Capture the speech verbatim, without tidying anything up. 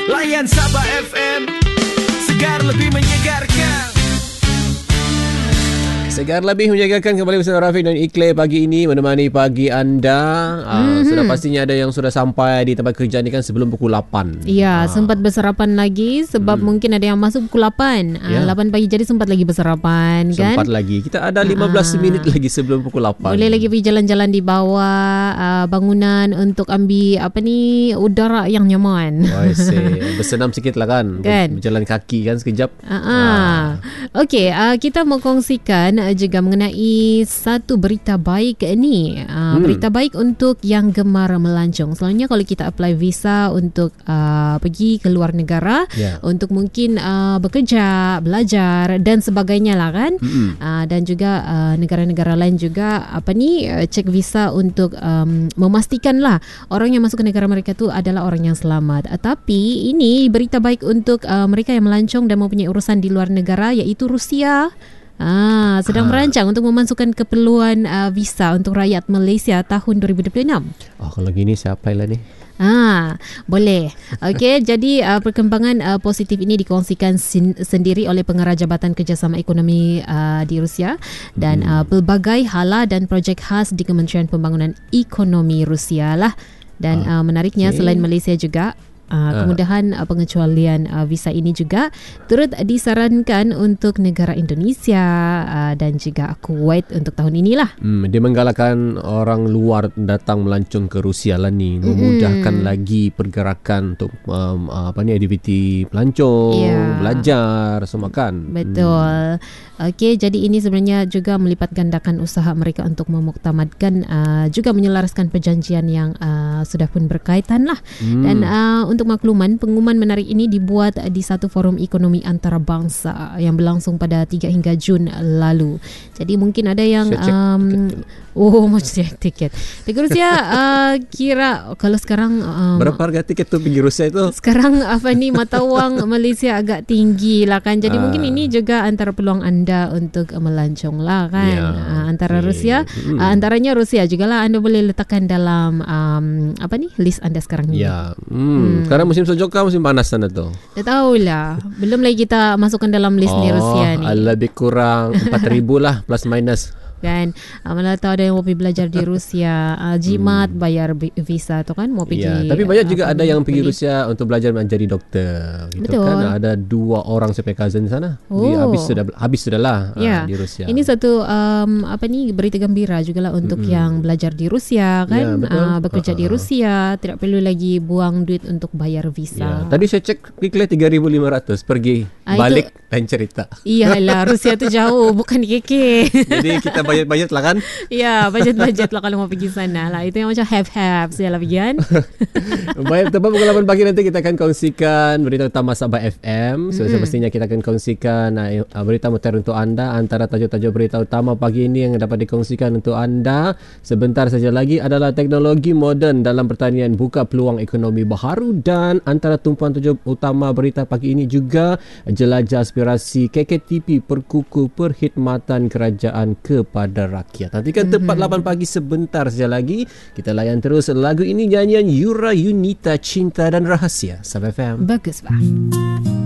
Layan Sabah F M, segar lebih menyegarkan. Segar lebih menjagakan kembali bersama Rafiq dan Iqlil pagi ini menemani pagi anda. Mm-hmm. Uh, sudah pastinya ada yang sudah sampai di tempat kerja ni kan sebelum pukul lapan. Ya, uh. sempat bersarapan lagi sebab mm. mungkin ada yang masuk pukul lapan. Uh, ya. lapan pagi jadi sempat lagi bersarapan kan? Sempat lagi. Kita ada lima belas uh. minit lagi sebelum pukul lapan. Boleh lagi pergi jalan-jalan di bawah uh, bangunan untuk ambil apa ni udara yang nyaman. Oh, I see. Bersenam sikit lah kan? Kan? Berjalan kaki kan sekejap. Uh-uh. Uh. Okey, uh, kita mau kongsikan juga mengenai satu berita baik ni. Uh, hmm. Berita baik untuk yang gemar melancong. Selalunya kalau kita apply visa untuk uh, pergi ke luar negara, yeah. untuk mungkin uh, bekerja, belajar dan sebagainya lah kan. Hmm. Uh, dan juga uh, negara-negara lain juga apa ni uh, cek visa untuk um, memastikan lah orang yang masuk ke negara mereka tu adalah orang yang selamat. Uh, tapi ini berita baik untuk uh, mereka yang melancong dan mempunyai urusan di luar negara, iaitu Rusia. Ah, sedang ha. merancang untuk memasukkan keperluan uh, visa untuk rakyat Malaysia tahun dua ribu dua puluh enam. Oh, kalau gini saya apply lah ni. Ah, boleh. Okey, jadi uh, perkembangan uh, positif ini dikongsikan sin- sendiri oleh Pengarah Jabatan Kerjasama Ekonomi uh, di Rusia dan hmm. uh, pelbagai hala dan projek khas di Kementerian Pembangunan Ekonomi Rusia lah. Dan ah, uh, menariknya okay. selain Malaysia juga Uh, kemudahan uh, pengecualian uh, visa ini juga turut disarankan untuk negara Indonesia uh, dan juga Kuwait untuk tahun inilah. Hmm, dia menggalakkan orang luar datang melancong ke Rusia lah ni, memudahkan mm. lagi pergerakan untuk um, apa ni aktiviti pelancong, yeah. belajar semua kan. Betul. Hmm. Okey, jadi ini sebenarnya juga melipat gandakan usaha mereka untuk memuktamadkan uh, juga menyelaraskan perjanjian yang uh, sudah pun berkaitan lah. Hmm. Dan uh, untuk makluman, pengumuman menarik ini dibuat di satu forum ekonomi antarabangsa yang berlangsung pada tiga hingga Jun lalu. Jadi mungkin ada yang um, oh mau cek tiket. Pergi Rusia uh, kira kalau sekarang um, berapa harga tiket tu pergi Rusia itu? Sekarang apa ni mata wang Malaysia agak tinggi lah kan. Jadi uh. mungkin ini juga antara peluang anda untuk melancong lah kan. Yeah. Uh, antara okay. Rusia, mm. uh, antaranya Rusia jugalah anda boleh letakkan dalam um, apa ni list anda sekarang ni. Ya. Yeah. Hmm. Hmm. Sekarang musim sejuk kan musim panas sana tu. Tak tahulah. Belum lagi kita masukkan dalam list oh, ni Rusia ni. Lebih kurang empat ribu lah plus minus. Kan, uh, mana tahu ada yang mau pergi belajar di Rusia, uh, jimat hmm. bayar visa tu kan, mau pergi. Ya, tapi banyak juga uh, ada yang pergi Rusia untuk belajar menjadi doktor. Gitu. Betul. Kan ada dua orang saya punya cousin sana. Oh. Dia habis sudah habis sudahlah ya. uh, di Rusia. Ini satu um, apa ni berita gembira jugalah untuk mm-hmm. yang belajar di Rusia kan, ya, uh, bekerja uh, di Rusia, tidak perlu lagi buang duit untuk bayar visa. Ya. Tadi saya cek kira tiga ribu lima ratus pergi uh, balik itu, dan cerita. Iyalah, Rusia tu jauh, bukan di K K. Jadi kita budget-budget lah kan? Ya, budget-budget lah kalau mau pergi sana lah. Itu yang macam have-have saya lah pergi kan. Baik, tepat pukul lapan pagi nanti kita akan kongsikan berita utama Sabah F M. So, mm-hmm. Semestinya kita akan kongsikan uh, berita muter untuk anda. Antara tajuk-tajuk berita utama pagi ini yang dapat dikongsikan untuk anda sebentar saja lagi adalah teknologi moden dalam pertanian buka peluang ekonomi baharu, dan antara tumpuan tajuk utama berita pagi ini juga jelajah aspirasi K K T P perkukuh perkhidmatan kerajaan kepada rakyat. Nantikan mm-hmm. tepat lapan pagi sebentar saja lagi. Kita layan terus lagu ini, nyanyian Yura Yunita, Cinta dan Rahasia. Sabah F M. Bagus, Pak.